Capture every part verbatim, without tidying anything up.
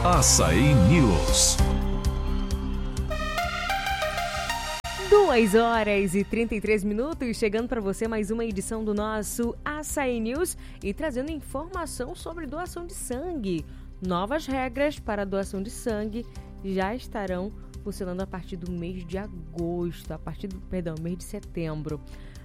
Açaí News. duas horas e trinta e três minutos, chegando para você mais uma edição do nosso Açaí News e trazendo informação sobre doação de sangue. Novas regras para a doação de sangue já estarão funcionando a partir do mês de agosto, a partir do, perdão, mês de setembro.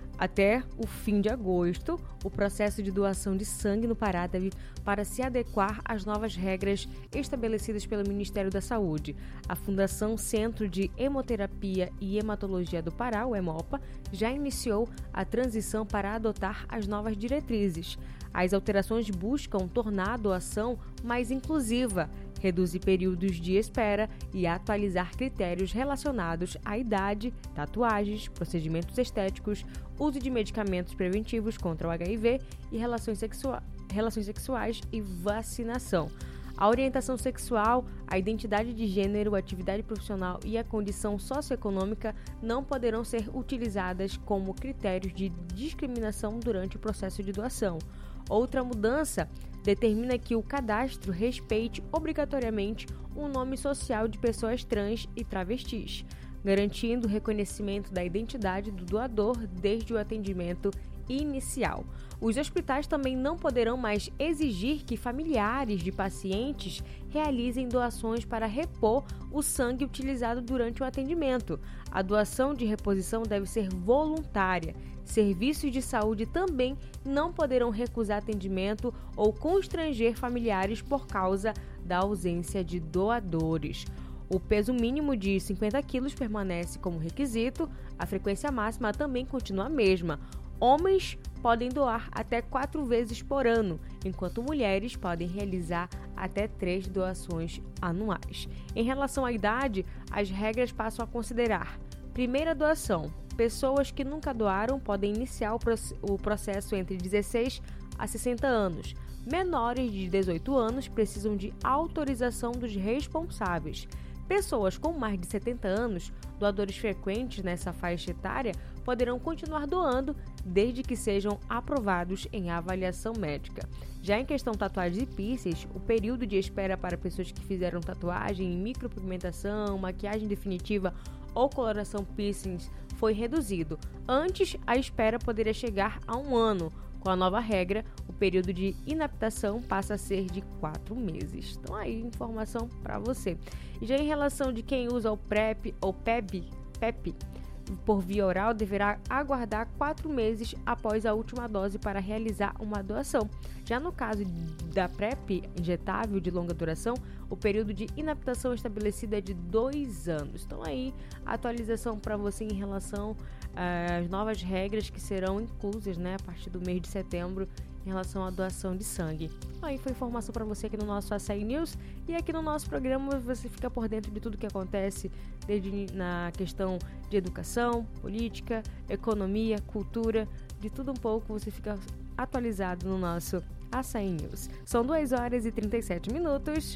Até o fim de agosto, o processo de doação de sangue no Pará deve para se adequar às novas regras estabelecidas pelo Ministério da Saúde. A Fundação Centro de Hemoterapia e Hematologia do Pará, o Hemopa, já iniciou a transição para adotar as novas diretrizes. As alterações buscam tornar a doação mais inclusiva, reduzir períodos de espera e atualizar critérios relacionados à idade, tatuagens, procedimentos estéticos, uso de medicamentos preventivos contra o H I V e relações, sexua- relações sexuais e vacinação. A orientação sexual, a identidade de gênero, a atividade profissional e a condição socioeconômica não poderão ser utilizadas como critérios de discriminação durante o processo de doação. Outra mudança determina que o cadastro respeite obrigatoriamente o nome social de pessoas trans e travestis, garantindo o reconhecimento da identidade do doador desde o atendimento inicial. Os hospitais também não poderão mais exigir que familiares de pacientes realizem doações para repor o sangue utilizado durante o atendimento. A doação de reposição deve ser voluntária. Serviços de saúde também não poderão recusar atendimento ou constranger familiares por causa da ausência de doadores. O peso mínimo de cinquenta quilos permanece como requisito, a frequência máxima também continua a mesma. Homens podem doar até quatro vezes por ano, enquanto mulheres podem realizar até três doações anuais. Em relação à idade, as regras passam a considerar: primeira doação. Pessoas que nunca doaram podem iniciar o processo entre dezesseis a sessenta anos. Menores de dezoito anos precisam de autorização dos responsáveis. Pessoas com mais de setenta anos, doadores frequentes nessa faixa etária, poderão continuar doando desde que sejam aprovados em avaliação médica. Já em questão tatuagens e piercings, o período de espera para pessoas que fizeram tatuagem, micropigmentação, maquiagem definitiva ou coloração piercings foi reduzido. Antes, a espera poderia chegar a um ano. Com a nova regra, o período de inaptação passa a ser de quatro meses. Então aí, informação para você. E já em relação de quem usa o PrEP ou PEP, PEP por via oral, deverá aguardar quatro meses após a última dose para realizar uma doação. Já no caso da PrEP injetável de longa duração, o período de inaptação estabelecido é de dois anos. Então aí, atualização para você em relação às novas regras que serão inclusas, né, a partir do mês de setembro em relação à doação de sangue. Aí foi informação para você aqui no nosso Açaí News, e aqui no nosso programa você fica por dentro de tudo que acontece, desde na questão de educação, política, economia, cultura, de tudo um pouco você fica atualizado no nosso Açaí News. São duas horas e trinta e sete minutos.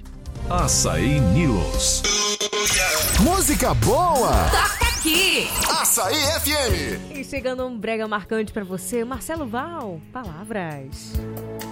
Açaí News. Música boa! Toca aqui! Açaí F M. E chegando um brega marcante para você, Marcelo Val, Palavras.